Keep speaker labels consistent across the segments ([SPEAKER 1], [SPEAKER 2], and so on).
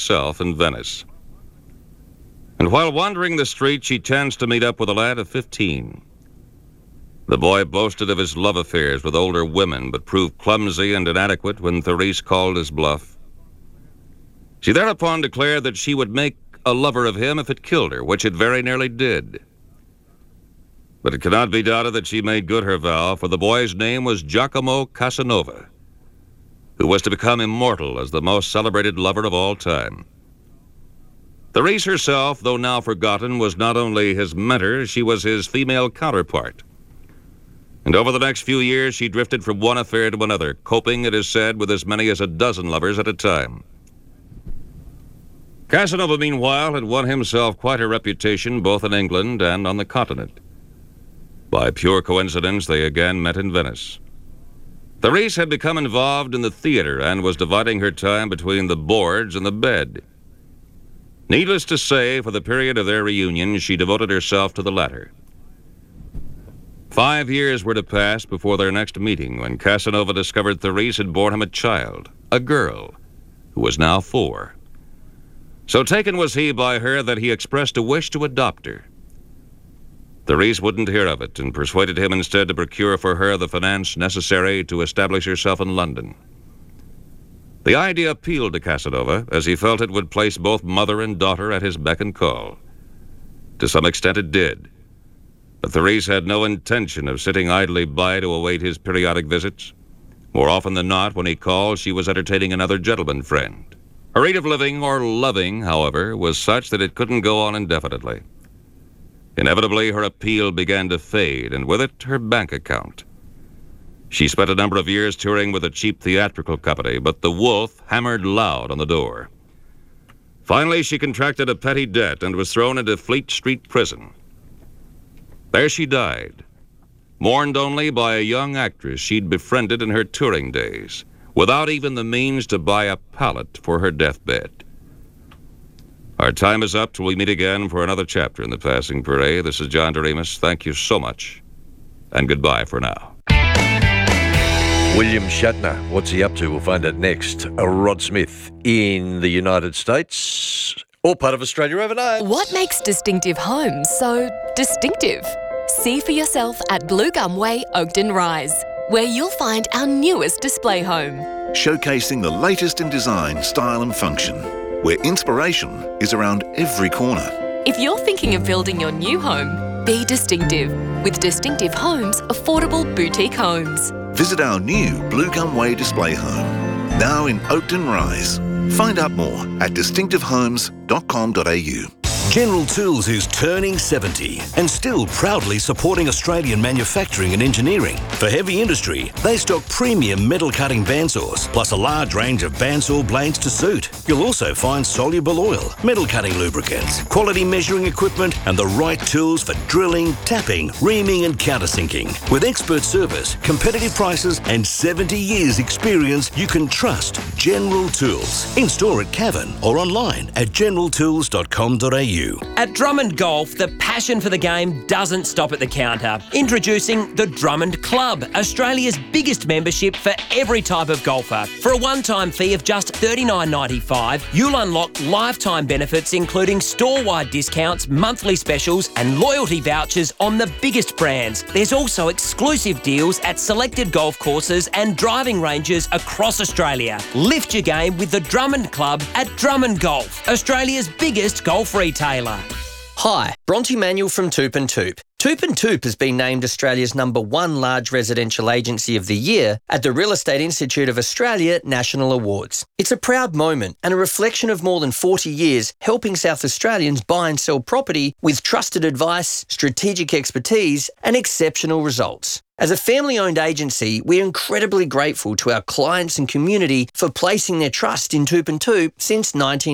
[SPEAKER 1] herself in Venice. And while wandering the street, she chanced to meet up with a lad of 15. The boy boasted of his love affairs with older women, but proved clumsy and inadequate when Therese called his bluff. She thereupon declared that she would make a lover of him if it killed her, which it very nearly did. But it cannot be doubted that she made good her vow, for the boy's name was Giacomo Casanova, who was to become immortal as the most celebrated lover of all time. Therese herself, though now forgotten, was not only his mentor, she was his female counterpart. And over the next few years, she drifted from one affair to another, coping, it is said, with as many as a dozen lovers at a time. Casanova, meanwhile, had won himself quite a reputation both in England and on the continent. By pure coincidence, they again met in Venice. Therese had become involved in the theater and was dividing her time between the boards and the bed. Needless to say, for the period of their reunion, she devoted herself to the latter. 5 years were to pass before their next meeting when Casanova discovered Therese had borne him a child, a girl, who was now 4. So taken was he by her that he expressed a wish to adopt her. Therese wouldn't hear of it and persuaded him instead to procure for her the finance necessary to establish herself in London. The idea appealed to Casanova, as he felt it would place both mother and daughter at his beck and call. To some extent it did, but Therese had no intention of sitting idly by to await his periodic visits. More often than not, when he called, she was entertaining another gentleman friend. Her rate of living or loving, however, was such that it couldn't go on indefinitely. Inevitably, her appeal began to fade, and with it, her bank account. She spent a number of years touring with a cheap theatrical company, but the wolf hammered loud on the door. Finally, she contracted a petty debt and was thrown into Fleet Street Prison. There she died, mourned only by a young actress she'd befriended in her touring days, without even the means to buy a pallet for her deathbed. Our time is up till we meet again for another chapter in The Passing Parade. This is John Doremus. Thank you so much, and goodbye for now.
[SPEAKER 2] William Shatner, what's he up to? We'll find out next. Rod Smith in the United States, or part of Australia overnight.
[SPEAKER 3] What makes distinctive homes so distinctive? See for yourself at Blue Gum Way, Oakden Rise, where you'll find our newest display home.
[SPEAKER 4] Showcasing the latest in design, style and function, where inspiration is around every corner.
[SPEAKER 3] If you're thinking of building your new home, be distinctive with Distinctive Homes, affordable boutique homes.
[SPEAKER 4] Visit our new Blue Gum Way display home, now in Oakden Rise. Find out more at distinctivehomes.com.au.
[SPEAKER 5] General Tools is turning 70 and still proudly supporting Australian manufacturing and engineering. For heavy industry, they stock premium metal cutting bandsaws, plus a large range of bandsaw blades to suit. You'll also find soluble oil, metal cutting lubricants, quality measuring equipment, and the right tools for drilling, tapping, reaming, and countersinking. With expert service, competitive prices, and 70 years experience, you can trust General Tools. In store at Cavan or online at generaltools.com.au.
[SPEAKER 6] At Drummond Golf, the passion for the game doesn't stop at the counter. Introducing the Drummond Club, Australia's biggest membership for every type of golfer. For a one-time fee of just $39.95, you'll unlock lifetime benefits including store-wide discounts, monthly specials and loyalty vouchers on the biggest brands. There's also exclusive deals at selected golf courses and driving ranges across Australia. Lift your game with the Drummond Club at Drummond Golf, Australia's biggest golf retailer.
[SPEAKER 7] Hi, Bronte Manuel from Toop and Toop. Toop and Toop has been named Australia's #1 large residential agency of the year at the Real Estate Institute of Australia National Awards. It's a proud moment and a reflection of more than 40 years helping South Australians buy and sell property with trusted advice, strategic expertise and exceptional results. As a family-owned agency, we're incredibly grateful to our clients and community for placing their trust in Toop and Toop since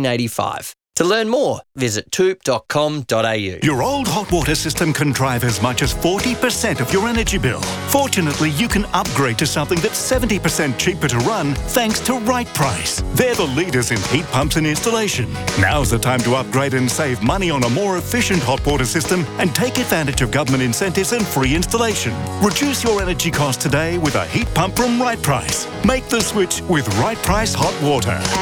[SPEAKER 7] 1985. To learn more, visit toop.com.au.
[SPEAKER 8] Your old hot water system can drive as much as 40% of your energy bill. Fortunately, you can upgrade to something that's 70% cheaper to run thanks to Right Price. They're the leaders in heat pumps and installation. Now's the time to upgrade and save money on a more efficient hot water system and take advantage of government incentives and free installation. Reduce your energy costs today with a heat pump from Right Price. Make the switch with Right Price Hot Water.